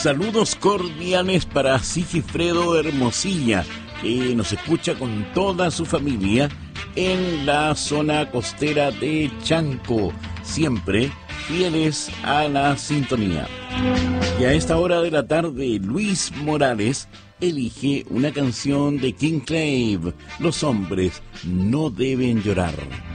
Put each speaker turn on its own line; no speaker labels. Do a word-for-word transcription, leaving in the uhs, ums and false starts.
Saludos cordiales para Sigifredo Hermosilla, que nos escucha con toda su familia en la zona costera de Chanco, siempre fieles a la sintonía. Y a esta hora de la tarde, Luis Morales elige una canción de King Clave, Los hombres no deben llorar.